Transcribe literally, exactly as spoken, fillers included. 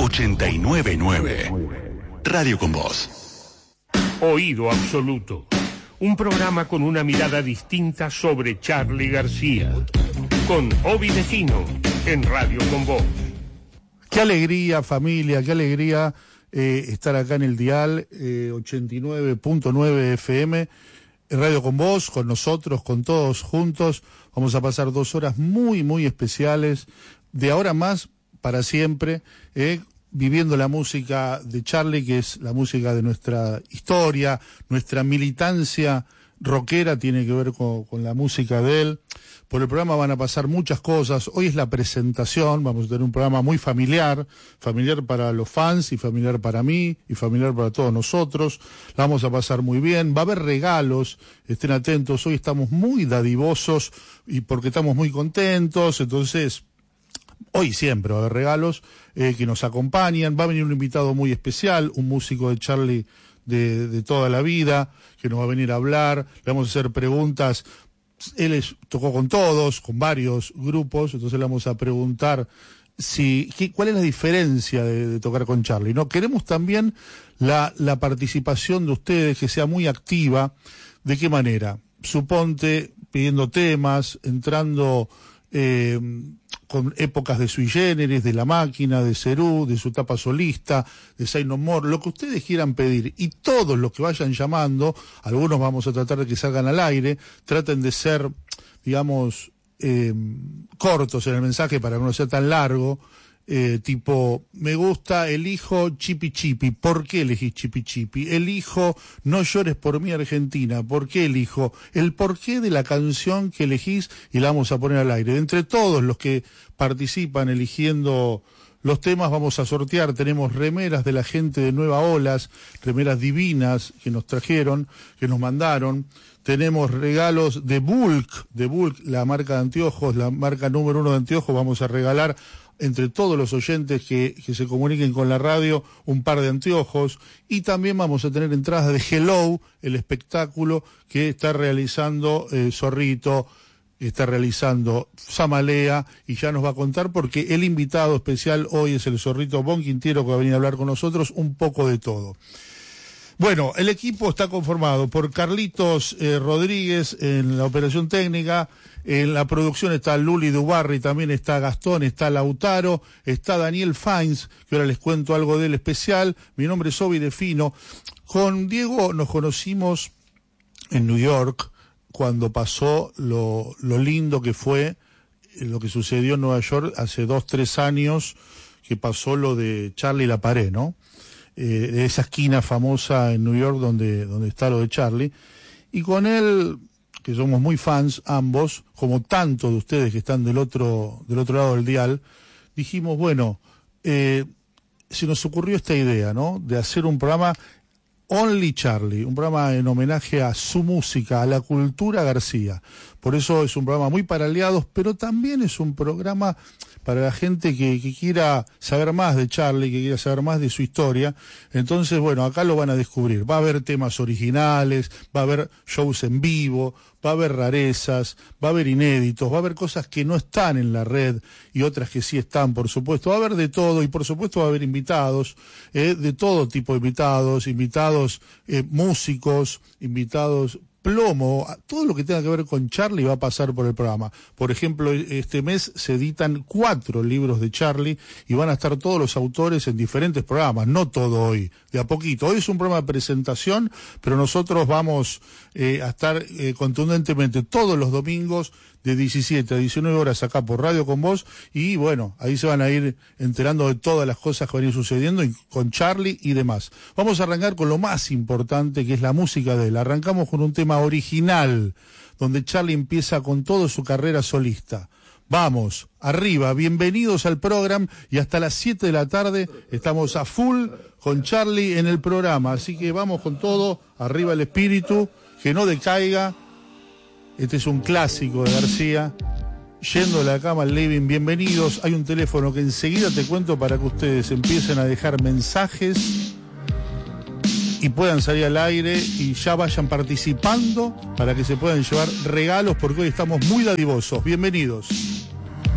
ochenta y nueve punto nueve. Radio con Vos. Oído Absoluto. Un programa con una mirada distinta sobre Charly García. Con Obi Vecino en Radio con Vos. Qué alegría, familia, qué alegría eh, estar acá en el dial eh, ochenta y nueve punto nueve F M. Radio con Vos, con nosotros, con todos juntos. Vamos a pasar dos horas muy, muy especiales. De ahora más, para siempre, eh, viviendo la música de Charly, que es la música de nuestra historia, nuestra militancia rockera tiene que ver con, con la música de él. Por el programa van a pasar muchas cosas. Hoy es la presentación, vamos a tener un programa muy familiar, familiar para los fans y familiar para mí y familiar para todos nosotros. La vamos a pasar muy bien, va a haber regalos, estén atentos. Hoy estamos muy dadivosos y porque estamos muy contentos, entonces hoy siempre va a haber regalos eh, que nos acompañan. Va a venir un invitado muy especial, un músico de Charly de, de toda la vida, que nos va a venir a hablar. Le vamos a hacer preguntas. Él es, tocó con todos, con varios grupos, entonces le vamos a preguntar si qué, cuál es la diferencia de, de tocar con Charly, ¿no? Queremos también la, la participación de ustedes, que sea muy activa. ¿De qué manera? Suponte pidiendo temas, entrando eh, con épocas de Sui Generis, de La Máquina, de Cerú, de su etapa solista, de Say No More, lo que ustedes quieran pedir. Y todos los que vayan llamando, algunos vamos a tratar de que salgan al aire, traten de ser, digamos, eh, cortos en el mensaje para que no sea tan largo. Eh, tipo, me gusta, elijo Chipi Chipi. ¿Por qué elegís Chipi Chipi? Elijo No llores por mí, Argentina. ¿Por qué elijo? El porqué de la canción que elegís y la vamos a poner al aire. Entre todos los que participan eligiendo los temas vamos a sortear. Tenemos remeras de la gente de Nueva Olas, remeras divinas que nos trajeron, que nos mandaron. Tenemos regalos de Bulk, de Bulk, la marca de anteojos, la marca número uno de anteojos. Vamos a regalar entre todos los oyentes que, que se comuniquen con la radio un par de anteojos, y también vamos a tener entradas de Hello, el espectáculo que está realizando eh, Zorrito, está realizando Samalea, y ya nos va a contar porque el invitado especial hoy es el Zorrito Bon Quintiero, que va a venir a hablar con nosotros un poco de todo. Bueno, el equipo está conformado por Carlitos eh, Rodríguez en la operación técnica, en la producción está Luli Dubarri, también está Gastón, está Lautaro, está Daniel Fainz, que ahora les cuento algo de él especial. Mi nombre es Obi Defino. Con Diego nos conocimos en New York cuando pasó lo, lo lindo que fue lo que sucedió en Nueva York hace dos, tres años, que pasó lo de Charly La Pared, ¿no? Eh, esa esquina famosa en New York donde, donde está lo de Charly, y con él, que somos muy fans ambos, como tantos de ustedes que están del otro, del otro lado del dial, dijimos, bueno, eh, se nos ocurrió esta idea, ¿no? De hacer un programa Only Charly, un programa en homenaje a su música, a la cultura García. Por eso es un programa muy para aliados, pero también es un programa para la gente que, que quiera saber más de Charly, que quiera saber más de su historia. Entonces, bueno, acá lo van a descubrir. Va a haber temas originales, va a haber shows en vivo, va a haber rarezas, va a haber inéditos, va a haber cosas que no están en la red y otras que sí están, por supuesto. Va a haber de todo, y por supuesto va a haber invitados, eh, de todo tipo de invitados, invitados eh, músicos, invitados plomo, todo lo que tenga que ver con Charly va a pasar por el programa. Por ejemplo, este mes se editan cuatro libros de Charly y van a estar todos los autores en diferentes programas, no todo hoy, de a poquito. Hoy es un programa de presentación, pero nosotros vamos eh, a estar eh, contundentemente todos los domingos de diecisiete a diecinueve horas acá por Radio con Vos, y bueno, ahí se van a ir enterando de todas las cosas que van a ir sucediendo y con Charly y demás. Vamos a arrancar con lo más importante, que es la música de él. Arrancamos con un tema original, donde Charly empieza con toda su carrera solista. Vamos, arriba, bienvenidos al programa, y hasta las siete de la tarde estamos a full con Charly en el programa, así que vamos con todo, arriba el espíritu, que no decaiga. Este es un clásico de García, Yendo a la cama al living. Bienvenidos, hay un teléfono que enseguida te cuento para que ustedes empiecen a dejar mensajes y puedan salir al aire y ya vayan participando para que se puedan llevar regalos, porque hoy estamos muy dadivosos. Bienvenidos.